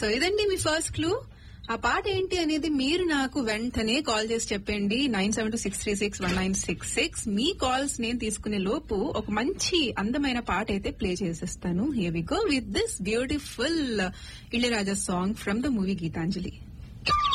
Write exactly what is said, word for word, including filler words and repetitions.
So ఇదండి మీ first clue. ఆ పాట ఏంటి అనేది మీరు నాకు వెంటనే కాల్ చేసి చెప్పండి. Nine seven two six three six one nine six six మీ కాల్స్ నేను తీసుకునే లోపు ఒక మంచి అందమైన పాట అయితే ప్లే చేసేస్తాను. Here we go with this beautiful Ilaiyaraaja song from the movie Gitanjali.